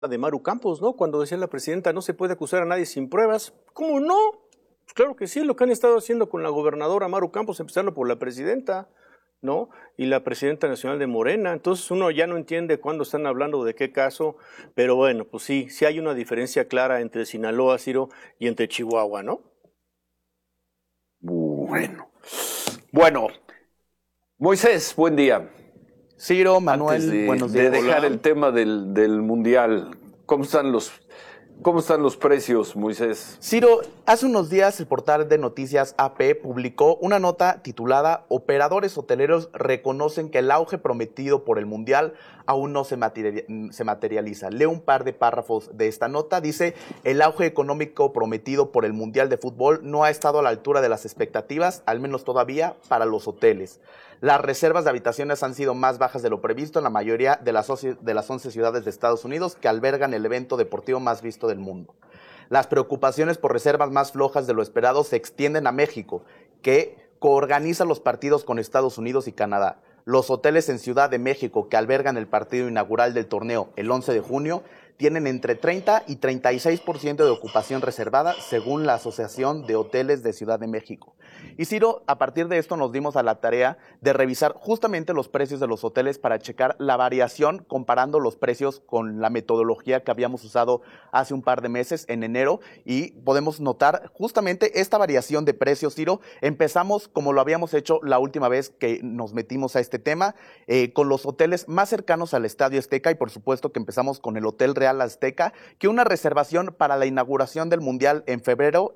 de Maru Campos, ¿no? Cuando decía la presidenta, no se puede acusar a nadie sin pruebas. ¿Cómo no? Pues claro que sí, lo que han estado haciendo con la gobernadora Maru Campos, empezando por la presidenta, ¿no? Y la presidenta nacional de Morena. Entonces uno ya no entiende cuándo están hablando de qué caso, pero bueno, pues sí, sí hay una diferencia clara entre Sinaloa, Ciro, y entre Chihuahua, ¿no? Bueno, Moisés, buen día. Ciro, Manuel, Antes buenos días. de dejar el tema del Mundial, ¿cómo están los precios, Moisés? Ciro, hace unos días el portal de noticias AP publicó una nota titulada "Operadores hoteleros reconocen que el auge prometido por el Mundial aún no se materializa". Leo un par de párrafos de esta nota. Dice: "El auge económico prometido por el Mundial de Fútbol no ha estado a la altura de las expectativas, al menos todavía para los hoteles. Las reservas de habitaciones han sido más bajas de lo previsto en la mayoría de las 11 ciudades de Estados Unidos que albergan el evento deportivo más visto del mundo. Las preocupaciones por reservas más flojas de lo esperado se extienden a México, que coorganiza los partidos con Estados Unidos y Canadá. Los hoteles en Ciudad de México que albergan el partido inaugural del torneo el 11 de junio tienen entre 30 y 36% de ocupación reservada, según la Asociación de Hoteles de Ciudad de México". Y Ciro, a partir de esto nos dimos a la tarea de revisar justamente los precios de los hoteles para checar la variación, comparando los precios con la metodología que habíamos usado hace un par de meses, en enero, y podemos notar justamente esta variación de precios, Ciro. Empezamos, como lo habíamos hecho la última vez que nos metimos a este tema, con los hoteles más cercanos al Estadio Azteca, y por supuesto que empezamos con el Hotel Real Azteca, que una reservación para la inauguración del Mundial en febrero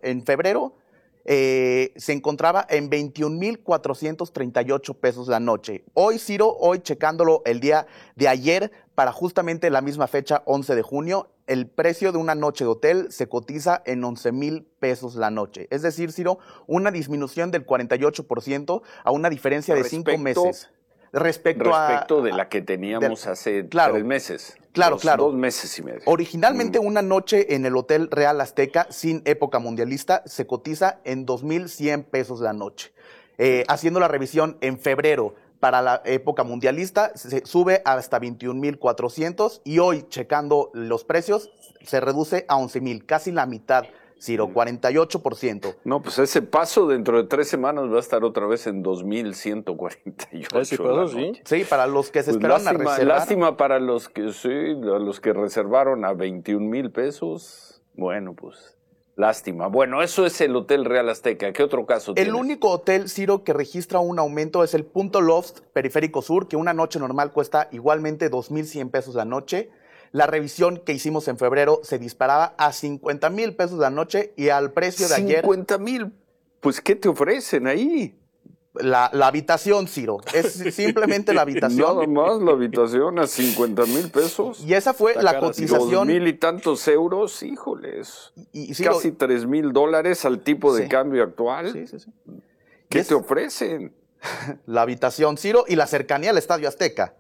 se encontraba en 21,438 pesos la noche. Hoy, Ciro, checándolo el día de ayer, para justamente la misma fecha, 11 de junio, el precio de una noche de hotel se cotiza en 11,000 pesos la noche. Es decir, Ciro, una disminución del 48% a una diferencia de 5 meses. Respecto de la que teníamos hace 3 meses. Claro. 2 meses y medio. Originalmente una noche en el Hotel Real Azteca sin época mundialista se cotiza en 2,100 pesos la noche. Haciendo la revisión en febrero para la época mundialista se sube hasta 21,400, y hoy, checando los precios, se reduce a 11,000, casi la mitad. Ciro, 48%. No, pues ese paso dentro de 3 semanas va a estar otra vez en 2,148. Sí, para los que se esperaron a reservar. Lástima para los que reservaron a 21,000 pesos. Bueno, pues lástima. Bueno, eso es el Hotel Real Azteca. ¿Qué otro caso tienes? El único hotel, Ciro, que registra un aumento es el Punto Loft Periférico Sur, que una noche normal cuesta igualmente 2,100 pesos la noche. La revisión que hicimos en febrero se disparaba a 50,000 pesos la noche, y al precio de ayer... 50,000, pues ¿qué te ofrecen ahí? La habitación, Ciro, es simplemente la habitación. Nada más la habitación a 50,000 pesos. Y esa fue la cotización. 2,000 y tantos euros, híjoles. Ciro, casi $3,000 al tipo de cambio actual. Sí. ¿Qué te ofrecen? La habitación, Ciro, y la cercanía al Estadio Azteca.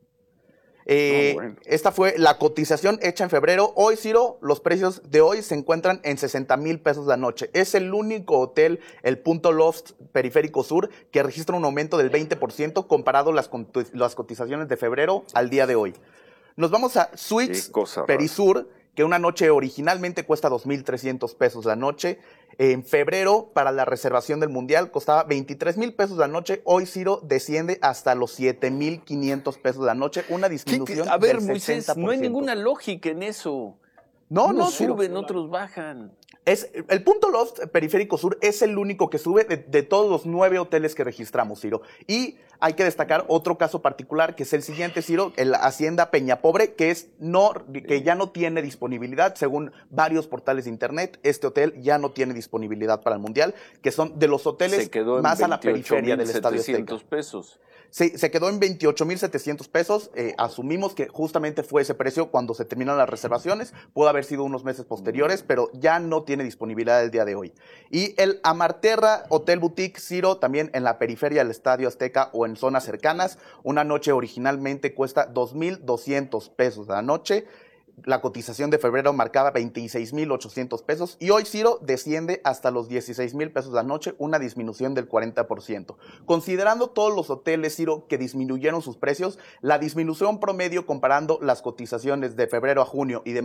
Esta fue la cotización hecha en febrero. Hoy, Ciro, los precios de hoy se encuentran en 60,000 pesos la noche. Es el único hotel, el Punto Loft Periférico Sur, que registra un aumento del 20% comparado las cotizaciones de febrero al día de hoy. Nos vamos a Suites Perisur, que una noche originalmente cuesta 2,300 pesos la noche. En febrero, para la reservación del Mundial, costaba 23,000 pesos la noche. Hoy, Ciro, desciende hasta los 7,500 pesos la noche. Una disminución a ver, del Moisés, 60%. no hay ninguna lógica en eso. No suben, otros bajan. El Punto Loft Periférico Sur es el único que sube de todos los 9 hoteles que registramos, Ciro. Y hay que destacar otro caso particular, que es el siguiente, Ciro, la Hacienda Peñapobre, que ya no tiene disponibilidad. Según varios portales de internet, este hotel ya no tiene disponibilidad para el Mundial, que son de los hoteles más a la periferia del Estadio Azteca. Pesos. Sí, se quedó en 28,700 pesos. Asumimos que justamente fue ese precio cuando se terminaron las reservaciones. Pudo haber sido unos meses posteriores, pero ya no tiene disponibilidad el día de hoy. Y el Amarterra Hotel Boutique, Ciro, también en la periferia del Estadio Azteca o en zonas cercanas. Una noche originalmente cuesta 2,200 pesos la noche. la cotización de febrero marcaba 26,800 pesos y hoy, Ciro, desciende hasta los 16,000 pesos la noche, una disminución del 40%. Considerando todos los hoteles, Ciro, que disminuyeron sus precios, la disminución promedio comparando las cotizaciones de febrero a junio y de